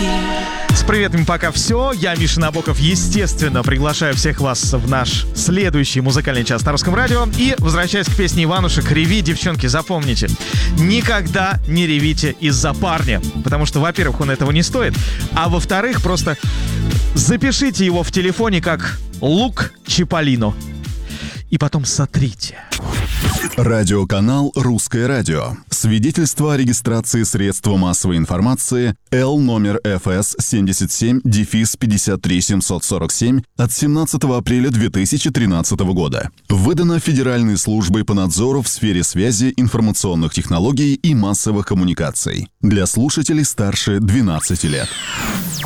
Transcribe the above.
С приветами пока все. Я, Миша Набоков, естественно, приглашаю всех вас в наш следующий музыкальный час на Русском радио. И возвращаясь к песне Иванушек, «Реви, девчонки», запомните, никогда не ревите из-за парня. Потому что, во-первых, он этого не стоит, а во-вторых, просто запишите его в телефоне как Лук Чиполлино. И потом сотрите. Радиоканал «Русское радио». Свидетельство о регистрации средства массовой информации Л номер ФС 77-53747 от 17 апреля 2013 года. Выдано Федеральной службой по надзору в сфере связи, информационных технологий и массовых коммуникаций. Для слушателей старше 12 лет.